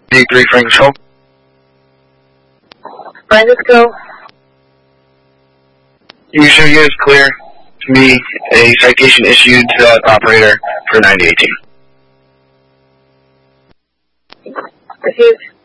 D3 Francisco. Francisco. You sure you guys clear to me a citation issued to that operator for 9018? Refused.